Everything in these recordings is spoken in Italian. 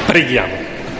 Preghiamo.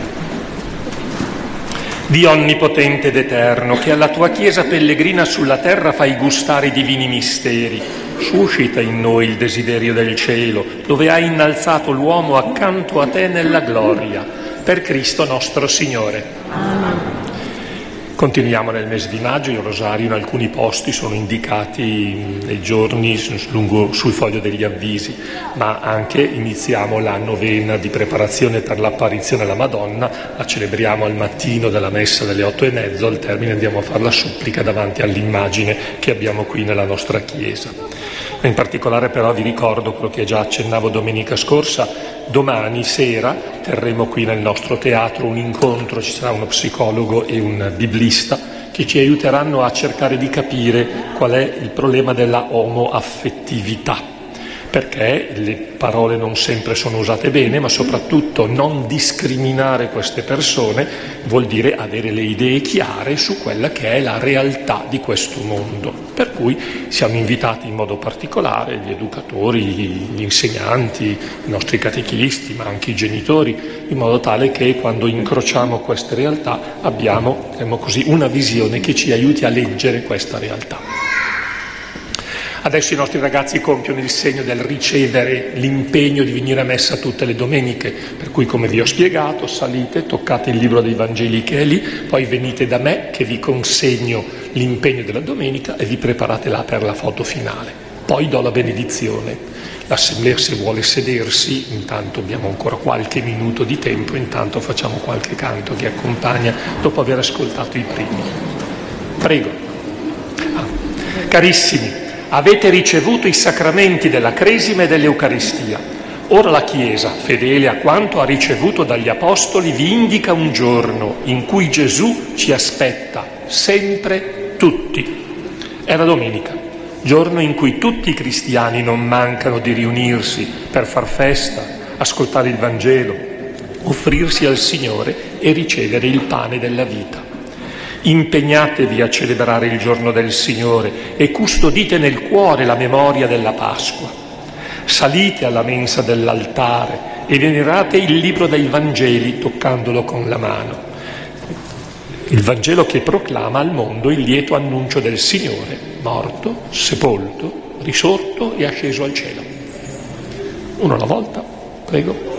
Dio onnipotente ed eterno, che alla tua Chiesa pellegrina sulla terra fai gustare i divini misteri, suscita in noi il desiderio del cielo, dove hai innalzato l'uomo accanto a te nella gloria, per Cristo nostro Signore. Amen. Continuiamo nel mese di maggio. Il rosario in alcuni posti sono indicati nei giorni sul foglio degli avvisi, ma anche iniziamo la novena di preparazione per l'apparizione alla Madonna. La celebriamo al mattino della messa delle 8:30, al termine andiamo a fare la supplica davanti all'immagine che abbiamo qui nella nostra chiesa. In particolare però vi ricordo quello che già accennavo domenica scorsa: domani sera terremo qui nel nostro teatro un incontro, ci sarà uno psicologo e un biblista che ci aiuteranno a cercare di capire qual è il problema della omoaffettività, perché le parole non sempre sono usate bene, ma soprattutto non discriminare queste persone vuol dire avere le idee chiare su quella che è la realtà di questo mondo. Per cui siamo invitati in modo particolare gli educatori, gli insegnanti, i nostri catechisti, ma anche i genitori, in modo tale che quando incrociamo queste realtà abbiamo, diciamo così, una visione che ci aiuti a leggere questa realtà. Adesso i nostri ragazzi compiono il segno del ricevere l'impegno di venire a messa tutte le domeniche, per cui, come vi ho spiegato, salite, toccate il libro dei Vangeli che è lì, poi venite da me che vi consegno l'impegno della domenica e vi preparate là per la foto finale. Poi do la benedizione. L'assemblea, se vuole sedersi, intanto abbiamo ancora qualche minuto di tempo, intanto facciamo qualche canto che accompagna dopo aver ascoltato i primi. Prego. Carissimi, avete ricevuto i sacramenti della Cresima e dell'Eucaristia. Ora la Chiesa, fedele a quanto ha ricevuto dagli Apostoli, vi indica un giorno in cui Gesù ci aspetta, sempre tutti. È la domenica, giorno in cui tutti i cristiani non mancano di riunirsi per far festa, ascoltare il Vangelo, offrirsi al Signore e ricevere il pane della vita. Impegnatevi a celebrare il giorno del Signore e custodite nel cuore la memoria della Pasqua. Salite alla mensa dell'altare e venerate il libro dei Vangeli toccandolo con la mano. Il Vangelo che proclama al mondo il lieto annuncio del Signore, morto, sepolto, risorto e asceso al cielo. Uno alla volta, prego.